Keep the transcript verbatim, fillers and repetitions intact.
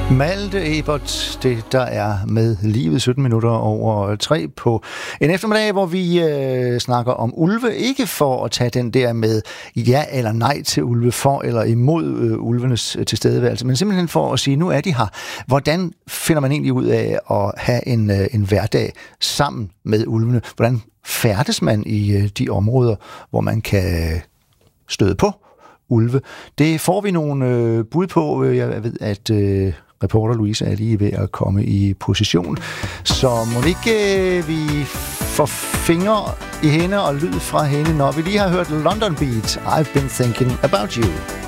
Malte Ebert, det der er med livet sytten minutter over tre på en eftermiddag, hvor vi øh, snakker om ulve. Ikke for at tage den der med ja eller nej til ulve, for eller imod øh, ulvenes øh, tilstedeværelse, men simpelthen for at sige, nu er de her. Hvordan finder man egentlig ud af at have en, øh, en hverdag sammen med ulvene? Hvordan færdes man i øh, de områder, hvor man kan støde på ulve? Det får vi nogle øh, bud på. Jeg ved, at øh, reporter Louise er lige ved at komme i position. Så må ikke øh, vi får fingre i hende og lyd fra hende, når vi lige har hørt London Beat, I've Been Thinking About You.